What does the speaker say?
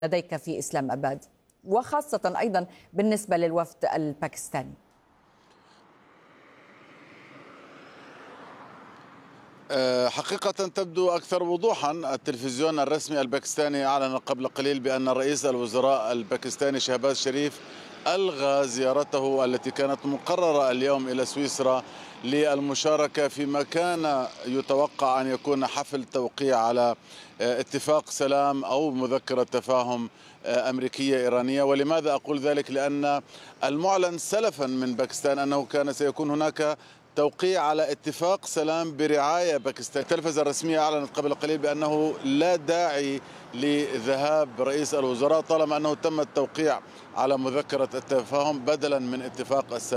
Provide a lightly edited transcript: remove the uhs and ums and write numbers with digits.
لديك في إسلام أباد، وخاصة أيضا بالنسبة للوفد الباكستاني؟ حقيقة تبدو أكثر وضوحا. التلفزيون الرسمي الباكستاني أعلن قبل قليل بأن رئيس الوزراء الباكستاني شهباز شريف ألغى زيارته التي كانت مقررة اليوم إلى سويسرا للمشاركة فيما كان يتوقع أن يكون حفل توقيع على اتفاق سلام أو مذكرة تفاهم أمريكية إيرانية. ولماذا أقول ذلك؟ لأن المعلن سلفا من باكستان أنه كان سيكون هناك توقيع على اتفاق سلام برعاية باكستان. التلفزة الرسمية أعلنت قبل قليل بأنه لا داعي لذهاب رئيس الوزراء طالما أنه تم التوقيع على مذكرة التفاهم بدلا من اتفاق السلام.